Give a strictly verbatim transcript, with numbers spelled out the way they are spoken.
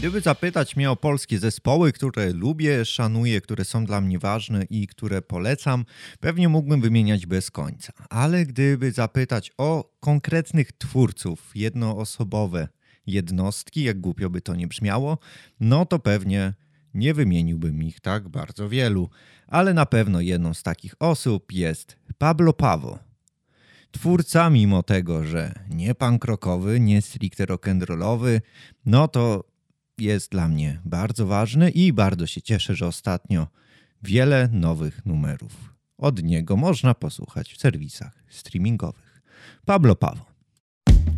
Gdyby zapytać mnie o polskie zespoły, które lubię, szanuję, które są dla mnie ważne i które polecam, pewnie mógłbym wymieniać bez końca. Ale gdyby zapytać o konkretnych twórców, jednoosobowe jednostki, jak głupio by to nie brzmiało, no to pewnie nie wymieniłbym ich tak bardzo wielu. Ale na pewno jedną z takich osób jest Pablo Pawo. Twórca, mimo tego, że nie punk rockowy, nie stricte rock'n'rollowy, no to jest dla mnie bardzo ważny i bardzo się cieszę, że ostatnio wiele nowych numerów od niego można posłuchać w serwisach streamingowych. Pablo Pawo.